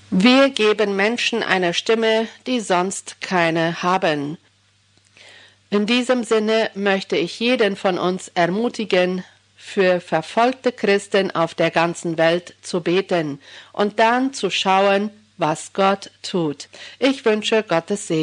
Wir geben Menschen eine Stimme, die sonst keine haben. In diesem Sinne möchte ich jeden von uns ermutigen, für verfolgte Christen auf der ganzen Welt zu beten und dann zu schauen, was Gott tut. Ich wünsche Gottes Segen.